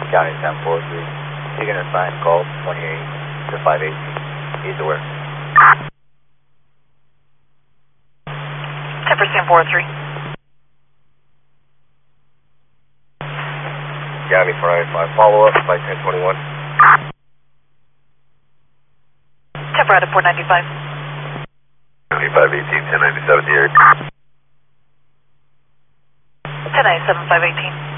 County 1043. Taking a sign call 28 to 518. He's aware. 10% 43. County 495. Follow up by 1021. 10 right at 495. County 518, 1097 here. 1097, 518.